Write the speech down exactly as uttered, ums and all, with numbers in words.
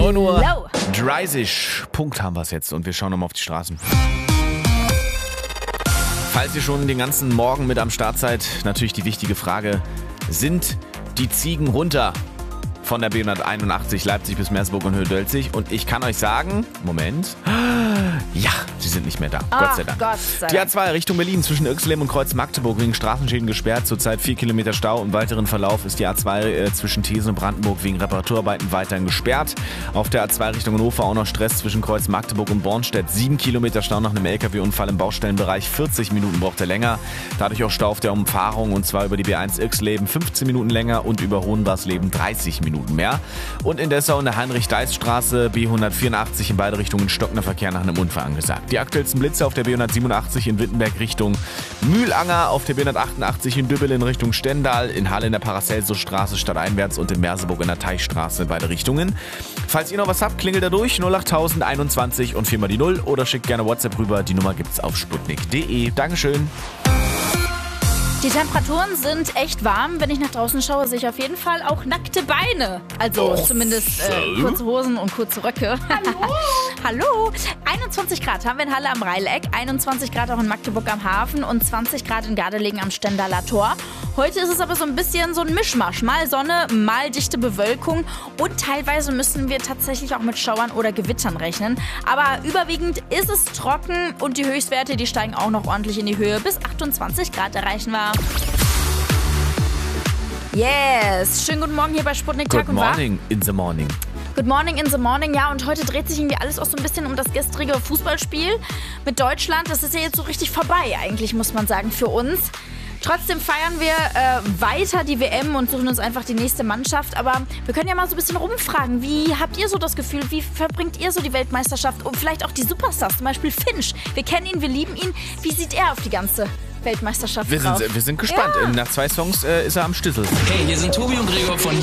neun Uhr dreißig. Punkt haben wir es jetzt und wir schauen nochmal auf die Straßen. Falls ihr schon den ganzen Morgen mit am Start seid, natürlich die wichtige Frage, sind die Ziegen runter von der B hunderteinundachtzig Leipzig bis Meersburg und Höhe-Dölzig? Und ich kann euch sagen, Moment, ja, sie sind nicht mehr da, Ach, Gott sei Dank. Gott sei Dank. Die A zwei Richtung Berlin zwischen Yxleben und Kreuz Magdeburg wegen Straßenschäden gesperrt, zurzeit vier Kilometer Stau. Im weiteren Verlauf ist die A zwei äh, zwischen Thesen und Brandenburg wegen Reparaturarbeiten weiterhin gesperrt. Auf der A zwei Richtung Hannover auch noch Stress zwischen Kreuz Magdeburg und Bornstedt. sieben Kilometer Stau nach einem L K W-Unfall im Baustellenbereich, vierzig Minuten braucht er länger. Dadurch auch Stau auf der Umfahrung und zwar über die B eins Yxleben fünfzehn Minuten länger und über Hohenwarsleben dreißig Minuten mehr. Und in Dessau in der Heinrich-Deis-Straße B hundertvierundachtzig in beide Richtungen stockender Verkehr nach einem Unfall angesagt. Die aktuellsten Blitze auf der B hundertsiebenundachtzig in Wittenberg Richtung Mühlanger, auf der B hundertachtundachtzig in Dübbel in Richtung Stendal, in Halle in der Paracelsus-Straße stadteinwärts und in Merseburg in der Teichstraße in beide Richtungen. Falls ihr noch was habt, klingelt da durch null acht null null einundzwanzig und viermal die null oder schickt gerne WhatsApp rüber. Die Nummer gibt's auf sputnik punkt de. Dankeschön. Die Temperaturen sind echt warm. Wenn ich nach draußen schaue, sehe ich auf jeden Fall auch nackte Beine. Also Oh, zumindest äh, kurze Hosen und kurze Röcke. Hallo? Hallo? einundzwanzig Grad haben wir in Halle am Reileck, einundzwanzig Grad auch in Magdeburg am Hafen und zwanzig Grad in Gardelegen am Stendaler Tor. Heute ist es aber so ein bisschen so ein Mischmasch. Mal Sonne, mal dichte Bewölkung und teilweise müssen wir tatsächlich auch mit Schauern oder Gewittern rechnen. Aber überwiegend ist es trocken und die Höchstwerte, die steigen auch noch ordentlich in die Höhe. Bis achtundzwanzig Grad erreichen wir. Yes, schönen guten Morgen hier bei Sputnik Tag Good und Wahr. morning in the morning. Good morning in the morning, ja, und heute dreht sich irgendwie alles auch so ein bisschen um das gestrige Fußballspiel mit Deutschland. Das ist ja jetzt so richtig vorbei eigentlich, muss man sagen, für uns. Trotzdem feiern wir äh, weiter die W M und suchen uns einfach die nächste Mannschaft. Aber wir können ja mal so ein bisschen rumfragen, wie habt ihr so das Gefühl, wie verbringt ihr so die Weltmeisterschaft und vielleicht auch die Superstars, zum Beispiel Finch. Wir kennen ihn, wir lieben ihn. Wie sieht er auf die ganze Weltmeisterschaft Wir drauf? sind, wir sind gespannt. Ja. Nach zwei Songs äh, ist er am Stissel. Hey, hier sind Tobi und Gregor von